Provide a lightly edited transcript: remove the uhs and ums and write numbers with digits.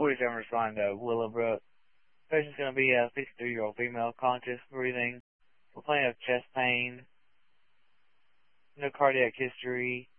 47 responding to Willowbrook. Patient's going to be a 63-year-old female, conscious, breathing, complaint of chest pain, no cardiac history,